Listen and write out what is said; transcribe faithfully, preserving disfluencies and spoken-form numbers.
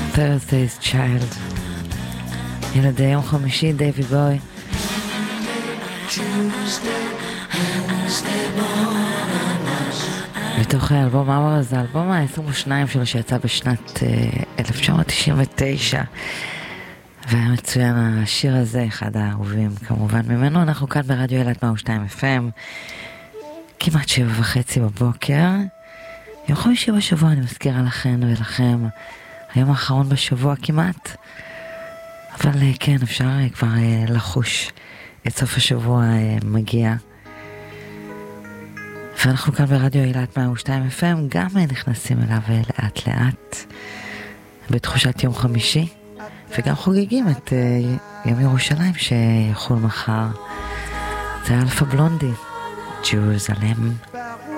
Thursday's Child. ילדי יום חמישי, דייבי בוי. מתוך האלבום אמר, זה האלבום ה-עשרים ושתיים שלו שיצא בשנת אלף תשע מאות תשעים ותשע, והיה מצוין השיר הזה, אחד האהובים כמובן ממנו. אנחנו כאן ברדיו אילת מאה ושתיים אף אם, כמעט שבע וחצי בבוקר, יום חמישי בשבוע. אני מזכירה לכם ולכם, היום האחרון בשבוע כמעט, אבל כן, אפשר כבר לחוש את סוף השבוע מגיע. ואנחנו כאן ברדיו אילת מאה ושתיים אף אם גם נכנסים אליו לאט לאט בתחושת יום חמישי, וגם חוגגים את יום ירושלים שיחול מחר. זה אלפה בלונדי, ג'רוזלם.